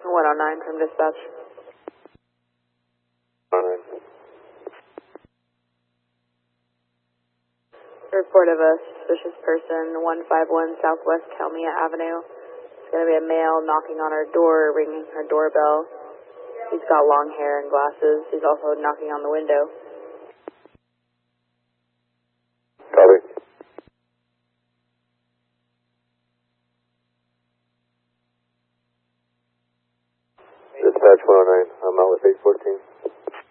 109 from dispatch. Report of a suspicious person, 151 Southwest Kalmia Avenue. It's going to be a male knocking on her door, ringing her doorbell. He's got long hair and glasses. He's also knocking on the window. Copy. Dispatch 109, I'm out with 814.